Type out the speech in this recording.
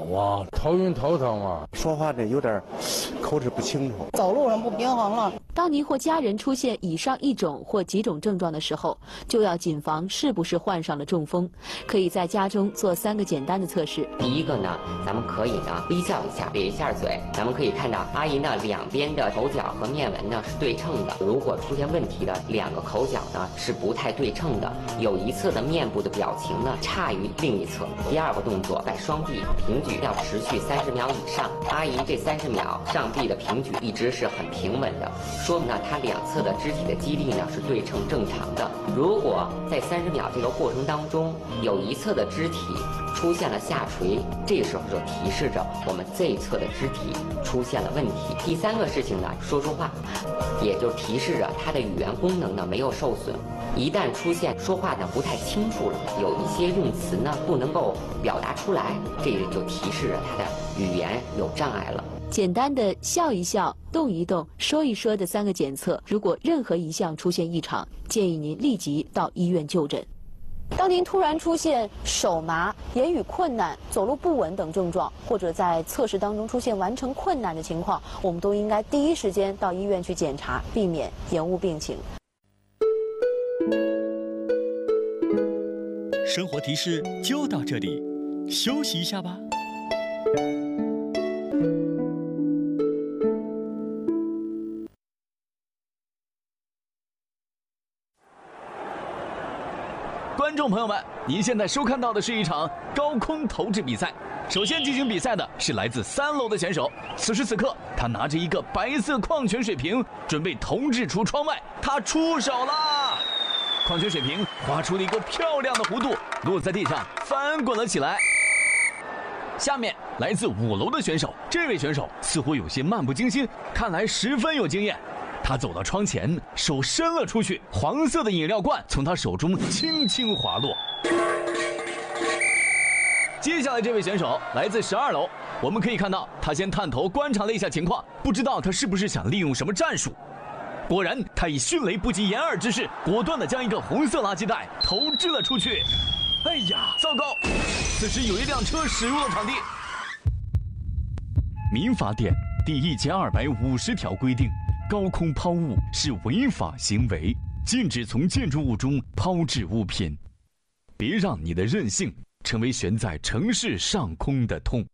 啊，头晕头疼啊， 说话呢有点口齿不清楚， 走路上不平衡了。 当您或家人出现以上一种或几种症状的时候，就要谨防是不是患上了中风。可以在家中做3个简单的测试。 第一个呢，咱们可以呢微笑一下，咧一下嘴。咱们可以看到阿姨呢两边的口角和面纹呢是对称的。如果出现问题的2个口角呢是不太对称的，有一侧的面部的表情呢差于另一侧。第2个动作，把双臂平举要持续30秒以上。阿姨这30秒上臂的平举一直是很平稳的，说明呢她2侧的肢体的肌力呢是对称正常的。如果在30秒这个过程当中有一侧的肢体出现了下垂，这个时候就提示着我们这一侧的肢体出现了问题。第3个事情呢，说话，也就提示着他的语言功能呢没有受损。一旦出现说话呢不太清楚了，有一些用词呢不能够表达出来，这个就提示着他的语言有障碍了。 简单的笑一笑、动一动、说一说的3个检测，如果任何一项出现异常，建议您立即到医院就诊。当您突然出现手麻、言语困难、走路不稳等症状，或者在测试当中出现完成困难的情况，我们都应该第一时间到医院去检查，避免延误病情。 生活提示就到这里，休息一下吧。 观众朋友们，您现在收看到的是一场高空投掷比赛。首先进行比赛的是来自3楼的选手，此时此刻，他拿着一个白色矿泉水瓶，准备投掷出窗外。他出手啦！矿泉水瓶划出了一个漂亮的弧度，落在地上，翻滚了起来。下面来自5楼的选手，这位选手似乎有些漫不经心，看来十分有经验。他走到窗前，手伸了出去，黄色的饮料罐从他手中轻轻滑落。接下来这位选手来自12楼，我们可以看到他先探头观察了一下情况，不知道他是不是想利用什么战术。果然，他以迅雷不及掩耳之势，果断地将一个红色垃圾袋投掷了出去。哎呀，糟糕！此时有一辆车驶入了场地。民法典第1250条规定，高空抛物是违法行为，禁止从建筑物中抛掷物品。别让你的任性成为悬在城市上空的痛。